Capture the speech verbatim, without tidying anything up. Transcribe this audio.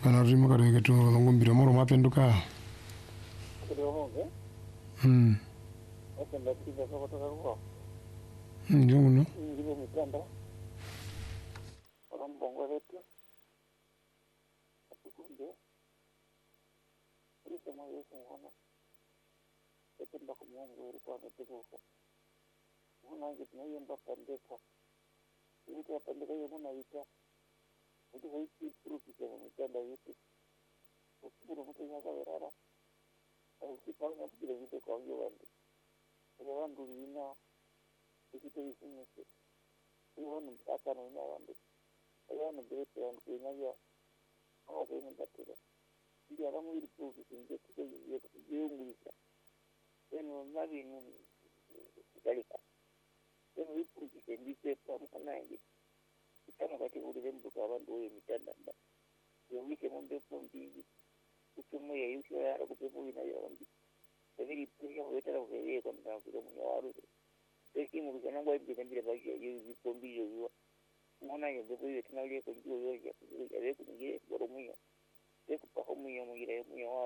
kana rimo kare ke tu ngombiro moro mapenduka. Mm. Ndio mno. Ndio mitanda. Mbongo wetu. Atukunde. Ili kama Yesu mwana. Ependa kumwongo ilikuwa ametukuka. Mwana wangu tunayemba pandeka. Ili kwa pandeka hiyo mwana ita. Ndio haiti proof kwa mitanda yetu. Ukipenda mtu yaka werara. Au kipanga kile vitu kwa hiyo wandi. Ile wandu lina ikite isinese. Ile wandu akana ina wandi. Ayana bete and kuinaya au kwenye batera ndio alamu ili proof ndio tukiye kujiunguza eno nabi ni dalika eno ili proof ndio kwa mkanangi kama kati ule mbuka abantu wewe mitandamba ndio wike mombe pombi utumo ya yuko ya kupepo ina ya wandi hivi pia wetara wewe kwa ndio kwa mwaru eki mu kana ngwa ibi kambira baki ya yuko pombi yo mwana yende kuyo tunalie ko ngiyo yo ya ya ku ngiye boromuya eko pa homu yo mu ire mu yo